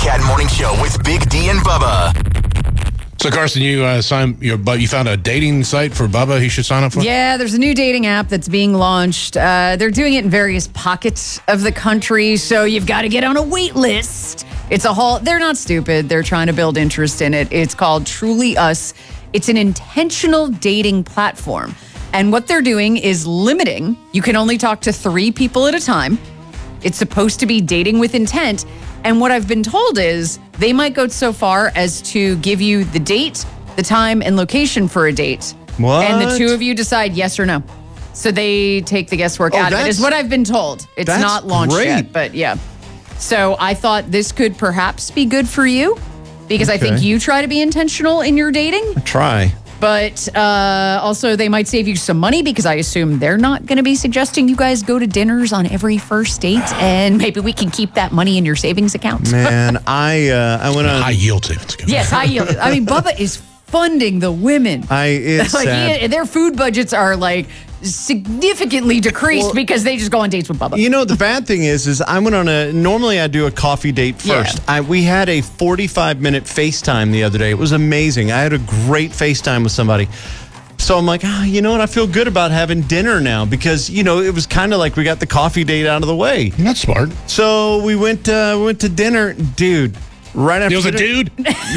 Cat Morning Show with Big D and Bubba. So, Carson, you found a dating site for Bubba he should sign up for? Yeah, there's a new dating app that's being launched. They're doing it in various pockets of the country, so you've got to get on a wait list. They're not stupid. They're trying to build interest in it. It's called Truly Us. It's an intentional dating platform. And what they're doing is limiting. You can only talk to 3 people at a time. It's supposed to be dating with intent. And what I've been told is they might go so far as to give you the date, the time, and location for a date. What? And the 2 of you decide yes or no. So they take the guesswork out of it, is what I've been told. It's not launched yet, but yeah. So I thought this could perhaps be good for you because I think you try to be intentional in your dating. Try. But also, they might save you some money because I assume they're not going to be suggesting you guys go to dinners on every first date, and maybe we can keep that money in your savings account. Man, I went on high yield savings account. Yes, high yield. I mean, Bubba is funding the women. It's sad. Their food budgets are like significantly decreased because they just go on dates with Bubba. You know, the bad thing is I went on normally I do a coffee date first. Yeah. We had a 45-minute FaceTime the other day. It was amazing. I had a great FaceTime with somebody. So I'm like, you know what? I feel good about having dinner now because, it was kind of like we got the coffee date out of the way. That's smart. So we went to dinner. Dude, right after it was a dude?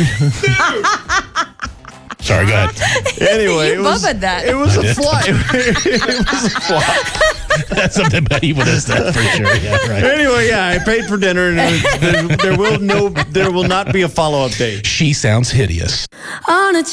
Sorry, go ahead. Anyway, You Bubbaed that. It was a flop. It was a flop. That's something he would have said for sure. Yeah, right. Anyway, I paid for dinner, and there will not be a follow-up date. She sounds hideous. On a